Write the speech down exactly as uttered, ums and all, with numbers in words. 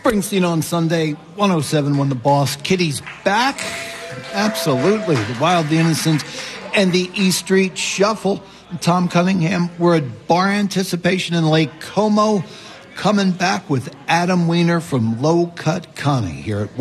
Springsteen on Sunday, one oh seven when the boss. Kitty's back. Absolutely. The Wild, the Innocents, and the E Street Shuffle. Tom Cunningham. We're at Bar Anticipation in Lake Como, coming back with Adam Weiner from Low Cut Connie here at